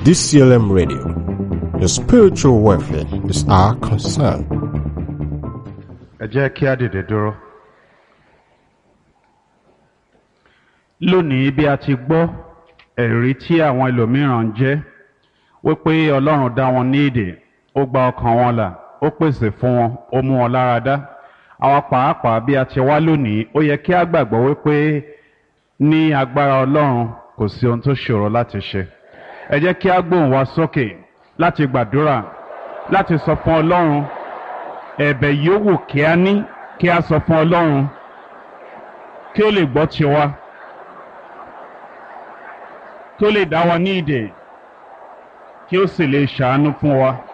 DCLM Radio. Your spiritual welfare is our concern. Ẹ jẹ́ kí a dìde dúró. Lónìí bí a ti gbọ́ ẹ̀rí tí àwọn ẹlòmíràn ń jẹ́ wípé Ọlọ́run dá wọn ní ìdè, ó gba ọkàn wọn là, ó pèsè fún wọn, ó mú wọn lára dá. Àwa pàápàá bí a ti wá lónìí, ó yẹ kí a gbàgbọ́ wípé ní agbára Ọlọ́run kò sí ohun tó ṣòro láti ṣe. Ẹ jẹ́ kí a gbóhùn wa sókè láti gbàdúrà, láti sọ fún Ọlọ́run ẹ̀bẹ̀ yòówù kí a ní, kí a sọ fún Ọlọ́run kí ó lè gbọ́ tiwa, kí ó lè dá wa ní ìdè, kí ó sì lè ṣàánú fún wa.